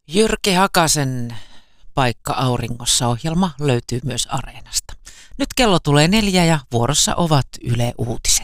Jyrki Hakasen Paikka auringossa -ohjelma löytyy myös Areenasta. Nyt kello tulee 4 ja vuorossa ovat Yle Uutiset.